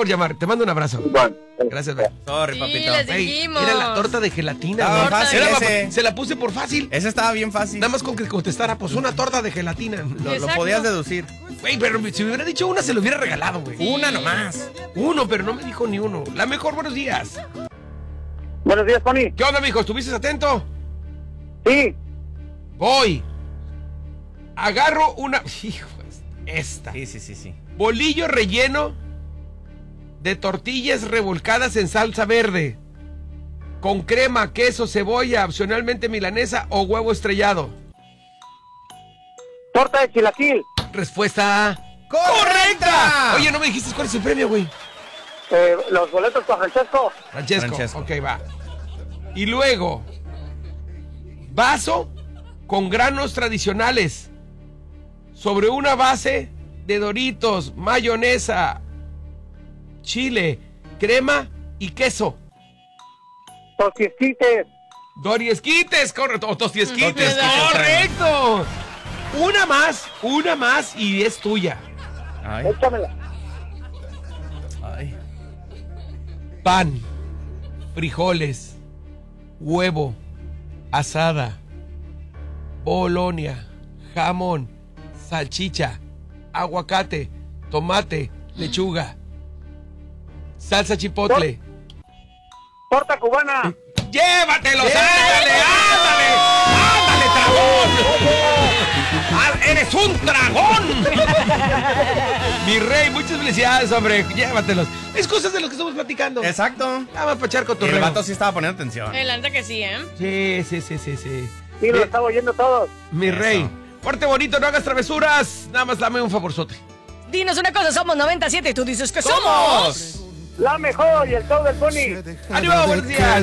por llamar. Te mando un abrazo. Bueno, Gracias, güey. Sorry, Sí, papito. les Ey, dijimos. era la torta de gelatina. Estaba güey. fácil ese. Se la puse por fácil. Ese estaba bien fácil. Nada más con que contestara, pues una torta de gelatina. Lo Exacto. podías deducir. Güey, pero si me hubiera dicho una, se lo hubiera regalado, güey. Una nomás. Uno, pero no me dijo ni uno. La mejor, buenos días. buenos días, Tony. ¿Qué onda, mijo? ¿Estuviste atento? Sí, Voy. Agarro una... Hijo, esta. Sí. Bolillo relleno de tortillas revolcadas en salsa verde. Con crema, queso, cebolla, opcionalmente milanesa o huevo estrellado. torta de chilaquil. Respuesta A. ¡Correcta! Oye, no me dijiste cuál es el premio, güey. Los boletos para Francesco. Francesco. Ok, va. Y luego, vaso con granos tradicionales sobre una base de Doritos, mayonesa, chile, crema y queso. Tostiesquites. Doriesquites, correcto. O tostiesquites, Tostiesquites, correcto. Una más y es tuya. Ay. Échamela. Ay. Pan, frijoles, huevo, asada, bolonia, jamón, salchicha, aguacate, tomate, lechuga, salsa chipotle. Torta cubana. ¡Llévatelos! ¡Ándale, dragón! ¡Eres un dragón! Mi rey, muchas felicidades, hombre. Llévatelos. Es cosas de lo que estamos platicando. Exacto. Nada más para echar Y el cotorreo. vato sí estaba poniendo atención. La neta que sí, ¿eh? Sí. Sí, lo estaba oyendo todos. Mi Eso. rey. Fuerte bonito, no hagas travesuras. Nada más dame un favorzote. Dinos una cosa, somos 97 y tú dices que somos. La mejor y el show del Pony. ¡Ánimo, buenos días!